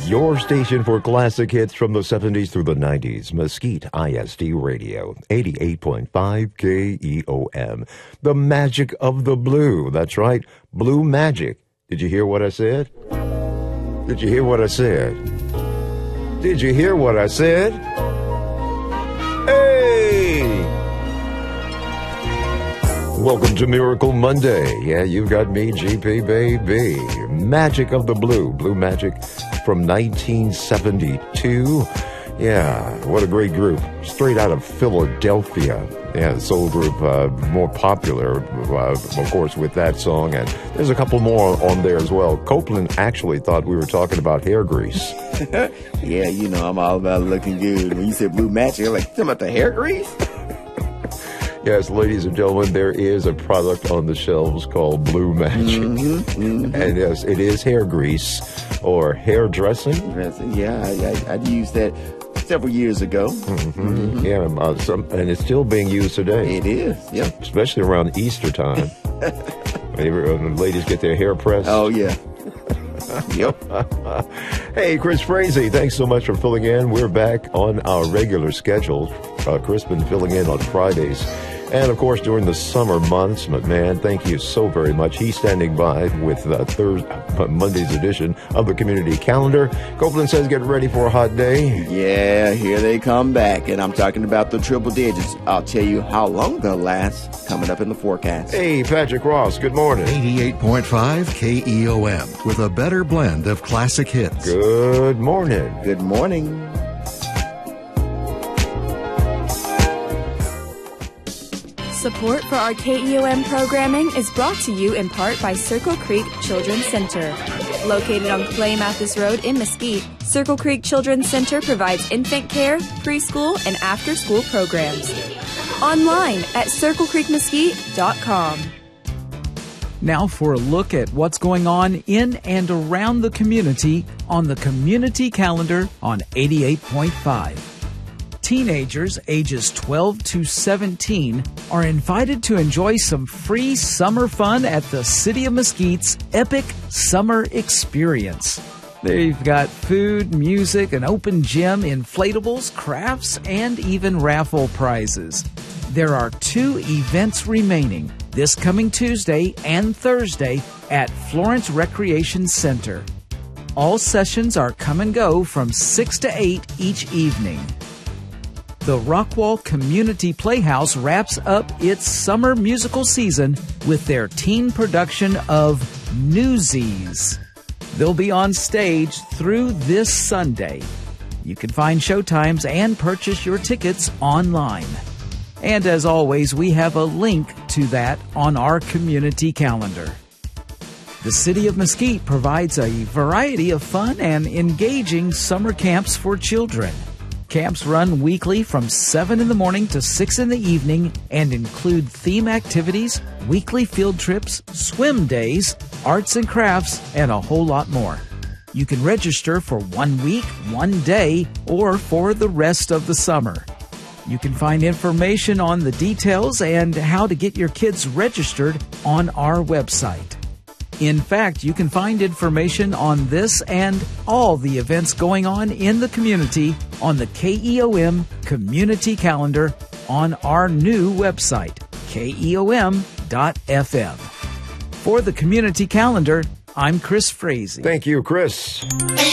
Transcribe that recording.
Your station for classic hits from the 70s through the 90s. Mesquite ISD Radio, 88.5 KEOM. The magic of the blue. That's right, blue magic. Did you hear what I said? Did you hear what I said? Did you hear what I said? Hey! Welcome to Miracle Monday. Yeah, you've got me, GP, baby. Magic of the Blue. Blue Magic from 1972. Yeah, what a great group. Straight out of Philadelphia. Yeah, the soul group, more popular, of course, with that song. And there's a couple more on there as well. Copeland actually thought we were talking about hair grease. Yeah, you know, I'm all about looking good. When you said blue magic, I'm like, talking about the hair grease? Yes, ladies and gentlemen, there is a product on the shelves called Blue Magic. And yes, it is hair grease or hair dressing. Yeah, I used that several years ago. Yeah, and it's still being used today. It is, yeah. Especially around Easter time. When ladies get their hair pressed. Oh, yeah. Yep. Hey, Chris Frazee, thanks so much for filling in. We're back on our regular schedule. Chris been filling in on Fridays. And, of course, during the summer months, but man, thank you so very much. He's standing by with Monday's edition of the Community Calendar. Copeland says get ready for a hot day. Yeah, here they come back. And I'm talking about the triple digits. I'll tell you how long they'll last coming up in the forecast. Hey, Patrick Ross, good morning. 88.5 KEOM with a better blend of classic hits. Good morning. Good morning. Support for our KEOM programming is brought to you in part by Circle Creek Children's Center. Located on Clay Mathis Road in Mesquite, Circle Creek Children's Center provides infant care, preschool, and after-school programs. Online at circlecreekmesquite.com. Now for a look at what's going on in and around the community on the Community Calendar on 88.5. Teenagers ages 12 to 17 are invited to enjoy some free summer fun at the City of Mesquite's Epic Summer Experience. They've got food, music, an open gym, inflatables, crafts, and even raffle prizes. There are 2 events remaining this coming Tuesday and Thursday at Florence Recreation Center. All sessions are come and go from 6 to 8 each evening. The Rockwall Community Playhouse wraps up its summer musical season with their teen production of Newsies. They'll be on stage through this Sunday. You can find showtimes and purchase your tickets online. And as always, we have a link to that on our community calendar. The City of Mesquite provides a variety of fun and engaging summer camps for children. Camps run weekly from 7 in the morning to 6 in the evening and include theme activities, weekly field trips, swim days, arts and crafts, and a whole lot more. You can register for 1 week, 1 day, or for the rest of the summer. You can find information on the details and how to get your kids registered on our website. In fact, you can find information on this and all the events going on in the community on the KEOM Community Calendar on our new website, keom.fm. For the Community Calendar, I'm Chris Frazee. Thank you, Chris.